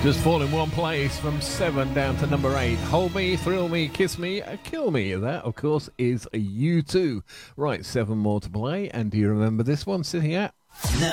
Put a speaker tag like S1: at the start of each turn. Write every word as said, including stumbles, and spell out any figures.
S1: Just fall in one place from seven down to number eight. Hold Me, Thrill Me, Kiss Me, uh, Kill Me. That, of course, is U two. Right, seven more to play. And do you remember this one sitting at?
S2: Now,